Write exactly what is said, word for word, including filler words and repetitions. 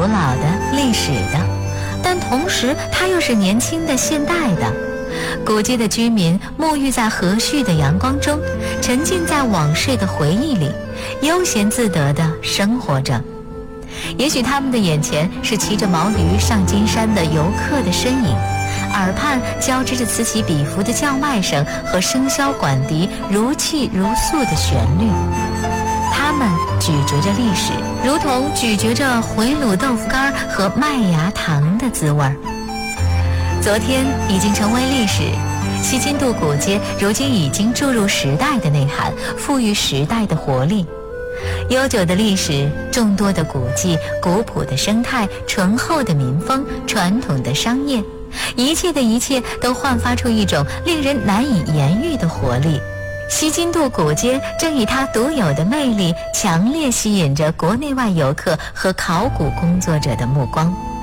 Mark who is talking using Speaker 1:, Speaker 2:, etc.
Speaker 1: 老的、历史的，但同时它又是年轻的、现代的。古街的居民沐浴在和煦的阳光中，沉浸在往事的回忆里，悠闲自得地生活着。也许他们的眼前是骑着毛驴上金山的游客的身影，耳畔交织着此起彼伏的叫卖声和笙箫管笛如泣如诉的旋律。他们咀嚼着历史，如同咀嚼着回卤豆腐干和麦芽糖的滋味儿。昨天已经成为历史，西津渡古街如今已经注入时代的内涵，赋予时代的活力。悠久的历史，众多的古迹，古朴的生态，醇厚的民风，传统的商业，一切的一切都焕发出一种令人难以言喻的活力。西津渡古街正以它独有的魅力，强烈吸引着国内外游客和考古工作者的目光。